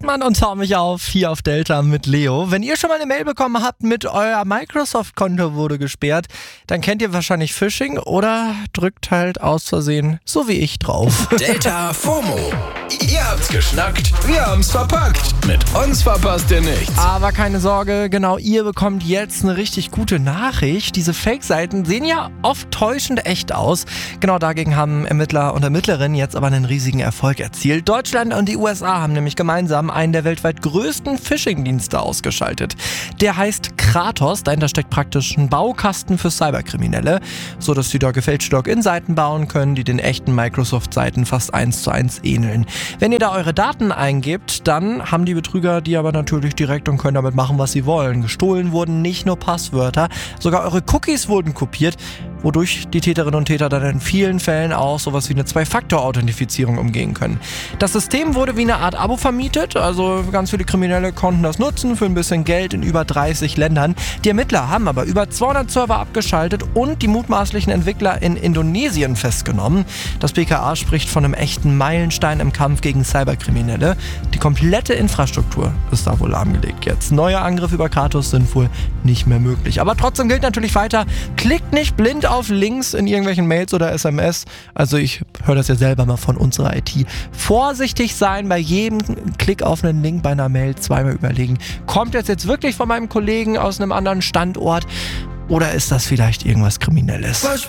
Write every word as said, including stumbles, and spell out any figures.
Hartmann und Tau mich auf, hier auf Delta mit Leo. Wenn ihr schon mal eine Mail bekommen habt mit euer Microsoft-Konto wurde gesperrt, dann kennt ihr wahrscheinlich Phishing oder drückt halt aus Versehen, so wie ich, drauf. Delta FOMO. Ihr habt's geschnackt, wir haben's verpackt. Mit uns verpasst ihr nichts. Aber keine Sorge, genau, ihr bekommt jetzt eine richtig gute Nachricht. Diese Fake-Seiten sehen ja oft täuschend echt aus. Genau dagegen haben Ermittler und Ermittlerinnen jetzt aber einen riesigen Erfolg erzielt. Deutschland und die U S A haben nämlich gemeinsam einen der weltweit größten Phishing-Dienste ausgeschaltet. Der heißt Kratos, dahinter steckt praktisch ein Baukasten für Cyberkriminelle, sodass sie da gefälschte Login-Seiten bauen können, die den echten Microsoft-Seiten fast eins zu eins ähneln. Wenn ihr da eure Daten eingebt, dann haben die Betrüger die aber natürlich direkt und können damit machen, was sie wollen. Gestohlen wurden nicht nur Passwörter, sogar eure Cookies wurden kopiert, wodurch die Täterinnen und Täter dann in vielen Fällen auch sowas wie eine Zwei-Faktor-Authentifizierung umgehen können. Das System wurde wie eine Art Abo vermietet, also ganz viele Kriminelle konnten das nutzen für ein bisschen Geld in über dreißig Ländern. Die Ermittler haben aber über zweihundert Server abgeschaltet und die mutmaßlichen Entwickler in Indonesien festgenommen. Das B K A spricht von einem echten Meilenstein im Kampf gegen Cyberkriminelle. Die komplette Infrastruktur ist da wohl lahmgelegt jetzt. Neue Angriffe über Kratos sind wohl nicht mehr möglich. Aber trotzdem gilt natürlich weiter, klickt nicht blind auf Links in irgendwelchen Mails oder S M S. Also ich höre das ja selber mal von unserer I T. Vorsichtig sein bei jedem Klick auf einen Link bei einer Mail, zweimal überlegen. Kommt das jetzt wirklich von meinem Kollegen aus einem anderen Standort oder ist das vielleicht irgendwas Kriminelles?